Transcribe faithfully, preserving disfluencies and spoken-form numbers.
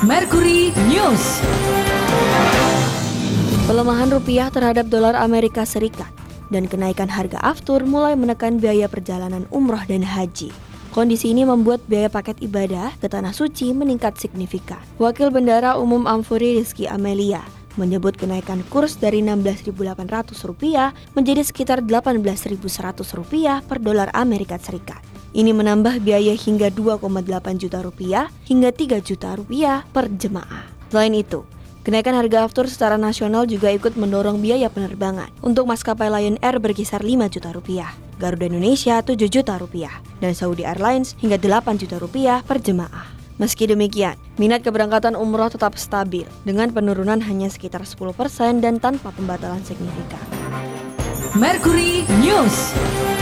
Mercury News. Pelemahan rupiah terhadap dolar Amerika Serikat dan kenaikan harga aftur mulai menekan biaya perjalanan umroh dan haji. Kondisi ini membuat biaya paket ibadah ke Tanah Suci meningkat signifikan. Wakil Bendara Umum Ampuri Rizky Amelia menyebut kenaikan kurs dari enam belas ribu delapan ratus rupiah menjadi sekitar delapan belas ribu seratus rupiah per dolar Amerika Serikat. Ini menambah biaya hingga dua koma delapan juta rupiah hingga tiga juta rupiah per jemaah. Selain itu, kenaikan harga aftur secara nasional juga ikut mendorong biaya penerbangan. Untuk maskapai Lion Air berkisar lima juta rupiah, Garuda Indonesia tujuh juta rupiah, dan Saudi Airlines hingga delapan juta rupiah per jemaah. Meski demikian, minat keberangkatan umroh tetap stabil dengan penurunan hanya sekitar sepuluh persen dan tanpa pembatalan signifikan. Mercury News.